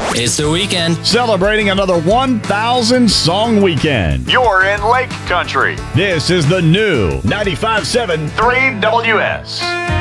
It's the weekend. Celebrating another 1,000 song weekend. You're in Lake Country. This is the new 95.7 3WS.